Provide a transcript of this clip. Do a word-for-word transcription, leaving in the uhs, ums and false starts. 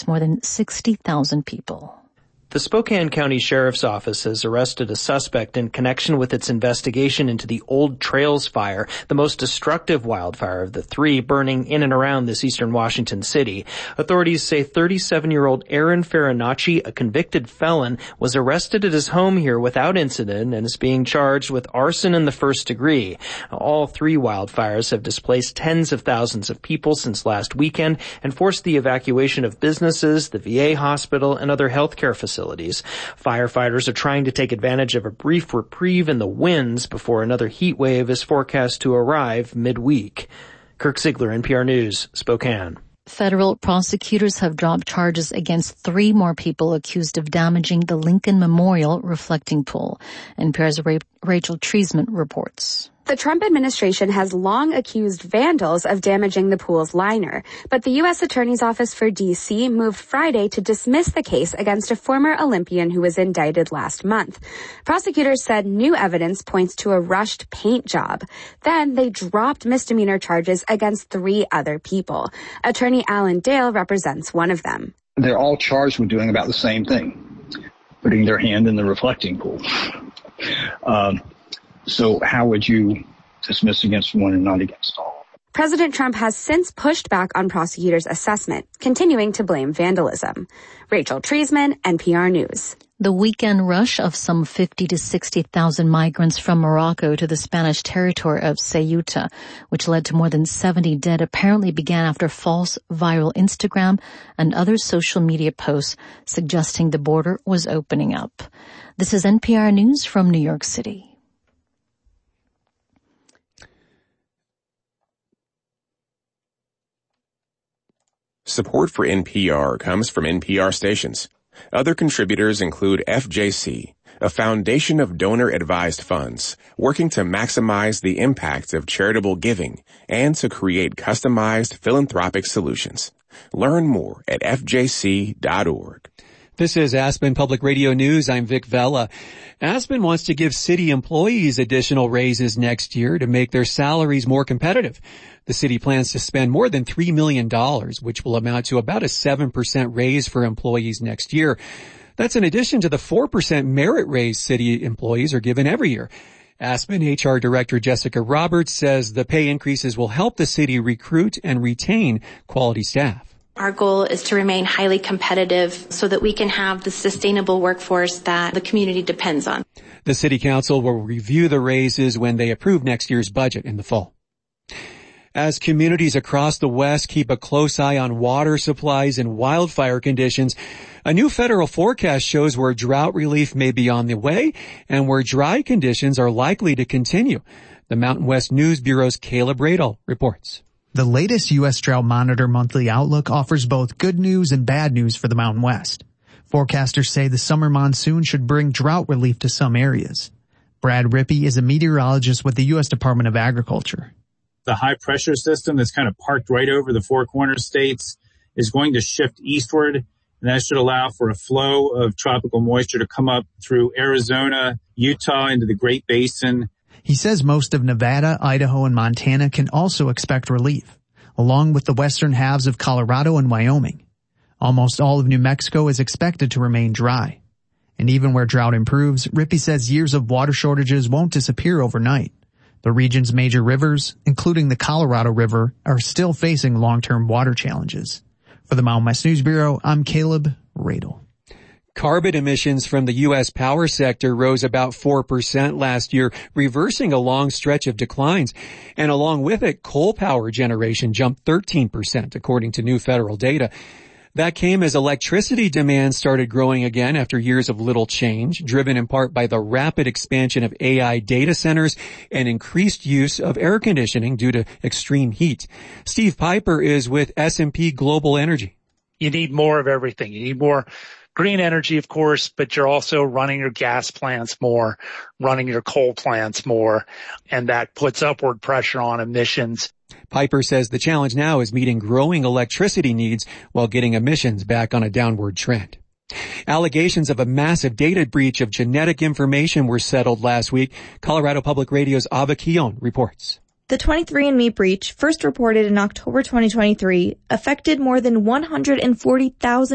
displaced more than sixty thousand people. The Spokane County Sheriff's Office has arrested a suspect in connection with its investigation into the Old Trails fire, the most destructive wildfire of the three burning in and around this eastern Washington city. Authorities say thirty-seven-year-old Aaron Farinacci, a convicted felon, was arrested at his home here without incident and is being charged with arson in the first degree. All three wildfires have displaced tens of thousands of people since last weekend and forced the evacuation of businesses, the V A hospital, and other healthcare facilities. Firefighters are trying to take advantage of a brief reprieve in the winds before another heat wave is forecast to arrive midweek. Kirk Ziegler, N P R News, Spokane. Federal prosecutors have dropped charges against three more people accused of damaging the Lincoln Memorial reflecting pool. N P R's Ra- Rachel Treisman reports. The Trump administration has long accused vandals of damaging the pool's liner, but the U S Attorney's Office for D C moved Friday to dismiss the case against a former Olympian who was indicted last month. Prosecutors said new evidence points to a rushed paint job. Then they dropped misdemeanor charges against three other people. Attorney Alan Dale represents one of them. They're all charged with doing about the same thing, putting their hand in the reflecting pool. Um, So how would you dismiss against one and not against all? President Trump has since pushed back on prosecutors' assessment, continuing to blame vandalism. Rachel Treisman, N P R News. The weekend rush of some fifty to sixty thousand migrants from Morocco to the Spanish territory of Ceuta, which led to more than seventy dead, apparently began after false viral Instagram and other social media posts suggesting the border was opening up. This is N P R News from New York City. Support for N P R comes from N P R stations. Other contributors include F J C, a foundation of donor-advised funds working to maximize the impact of charitable giving and to create customized philanthropic solutions. Learn more at f j c dot org. This is Aspen Public Radio News. I'm Vic Vella. Aspen wants to give city employees additional raises next year to make their salaries more competitive. The city plans to spend more than three million dollars, which will amount to about a seven percent raise for employees next year. That's in addition to the four percent merit raise city employees are given every year. Aspen H R Director Jessica Roberts says the pay increases will help the city recruit and retain quality staff. Our goal is to remain highly competitive so that we can have the sustainable workforce that the community depends on. The City Council will review the raises when they approve next year's budget in the fall. As communities across the West keep a close eye on water supplies and wildfire conditions, a new federal forecast shows where drought relief may be on the way and where dry conditions are likely to continue. The Mountain West News Bureau's Caleb Radel reports. The latest U S Drought Monitor monthly outlook offers both good news and bad news for the Mountain West. Forecasters say the summer monsoon should bring drought relief to some areas. Brad Rippey is a meteorologist with the U S Department of Agriculture. The high pressure system that's kind of parked right over the Four Corners states is going to shift eastward, and that should allow for a flow of tropical moisture to come up through Arizona, Utah, into the Great Basin. He says most of Nevada, Idaho, and Montana can also expect relief, along with the western halves of Colorado and Wyoming. Almost all of New Mexico is expected to remain dry. And even where drought improves, Rippey says years of water shortages won't disappear overnight. The region's major rivers, including the Colorado River, are still facing long-term water challenges. For the Mountain West News Bureau, I'm Caleb Radel. Carbon emissions from the U S power sector rose about four percent last year, reversing a long stretch of declines. And along with it, coal power generation jumped thirteen percent, according to new federal data. That came as electricity demand started growing again after years of little change, driven in part by the rapid expansion of A I data centers and increased use of air conditioning due to extreme heat. Steve Piper is with S and P Global Energy. You need more of everything. You need more green energy, of course, but you're also running your gas plants more, running your coal plants more, and that puts upward pressure on emissions. Piper says the challenge now is meeting growing electricity needs while getting emissions back on a downward trend. Allegations of a massive data breach of genetic information were settled last week. Colorado Public Radio's Ava Quillon reports. The twenty-three and me breach, first reported in October twenty twenty-three, affected more than one hundred forty thousand